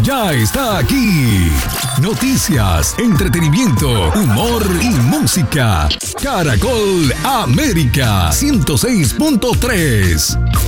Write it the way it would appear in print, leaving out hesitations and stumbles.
ya está aquí. Noticias, entretenimiento, humor y música. Caracol América 106.3.